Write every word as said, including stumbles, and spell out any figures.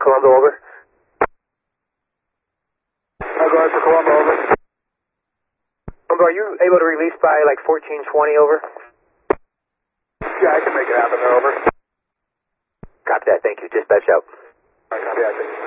Colombo, over. I'll go for Colombo, over. Colombo, are you able to release by like fourteen twenty, over? Yeah, I can make it happen there, over. Copy that, thank you. Dispatch out. All right, copy that, thank you.